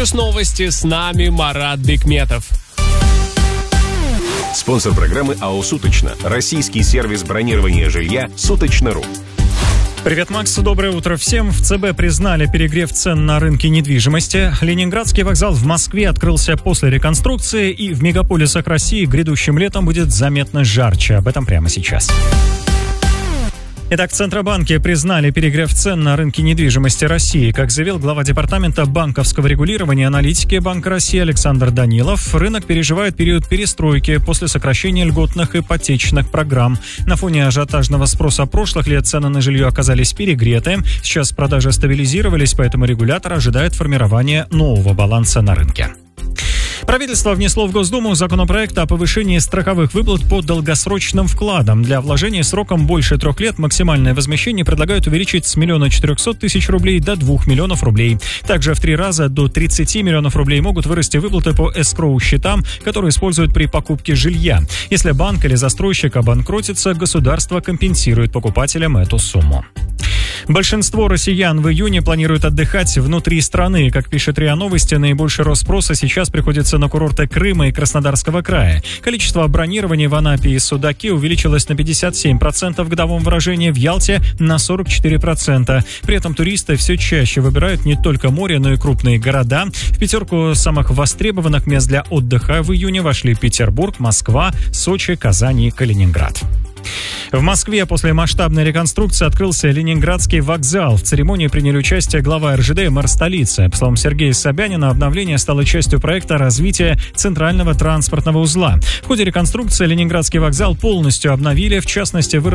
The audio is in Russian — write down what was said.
Плюс новости, с нами Марат Бекметов. Спонсор программы АО «Суточно». Российский сервис бронирования жилья «Суточно.ру». Привет, Макс. Доброе утро всем. В ЦБ признали перегрев цен на рынке недвижимости. Ленинградский вокзал в Москве открылся после реконструкции, и в мегаполисах России грядущим летом будет заметно жарче. Об этом прямо сейчас. Итак, в Центробанке признали перегрев цен на рынке недвижимости России. Как заявил глава департамента банковского регулирования и аналитики Банка России Александр Данилов, рынок переживает период перестройки после сокращения льготных ипотечных программ. На фоне ажиотажного спроса прошлых лет цены на жилье оказались перегреты. Сейчас продажи стабилизировались, поэтому регулятор ожидает формирования нового баланса на рынке. Правительство внесло в Госдуму законопроект о повышении страховых выплат по долгосрочным вкладам. Для вложений сроком больше 3 лет максимальное возмещение предлагают увеличить с 1 400 000 рублей до 2 миллионов рублей. Также в 3 раза до 30 миллионов рублей могут вырасти выплаты по эскроу-счетам, которые используют при покупке жилья. Если банк или застройщик обанкротится, государство компенсирует покупателям эту сумму. Большинство россиян в июне планируют отдыхать внутри страны. Как пишет РИА Новости, наибольший рост спроса сейчас приходится на курорты Крыма и Краснодарского края. Количество бронирований в Анапе и Судаке увеличилось на 57% в годовом выражении, в Ялте на 44%. При этом туристы все чаще выбирают не только море, но и крупные города. В пятерку самых востребованных мест для отдыха в июне вошли Петербург, Москва, Сочи, Казань и Калининград. В Москве после масштабной реконструкции открылся Ленинградский вокзал. В церемонии приняли участие глава РЖД и мэр столицы. По словам Сергея Собянина, обновление стало частью проекта развития центрального транспортного узла. В ходе реконструкции Ленинградский вокзал полностью обновили, в частности,